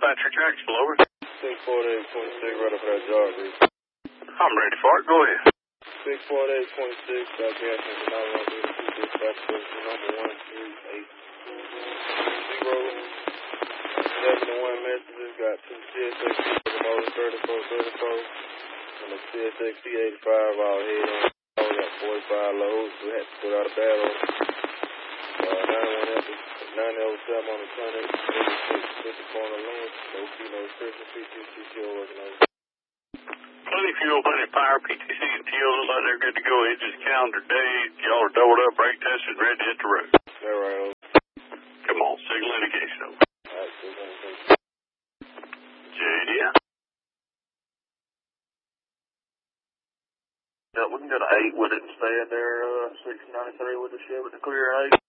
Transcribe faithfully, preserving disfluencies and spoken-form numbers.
Dispatcher Jackson, over. six forty-eight twenty-six, right up that jar, dude. I'm ready for it. Go ahead. six forty-eight twenty-six, got gas in the nine one two dispatch station number one three eight zero. seven to one messages, got two C S X C for the motor thirty-four thirty-four. And the C S X C eighty-five all head on. We got forty-five loads, we had to put out a battle. Uh, ninety-one oh seven on the tonnage, eighty-six fifty corner length, no key, no restriction, P T C T O working on it. Plenty fuel, plenty power, P T C and T O look like they're good to go. It's just calendar days. Y'all are doubled up, brake tested, ready to hit the road. That right, over. Come on, signal indication, over. Alright, signal indication. J D. Yeah, we can go to eight with it and stay in there, uh, six ninety-three with the ship with the clear eight.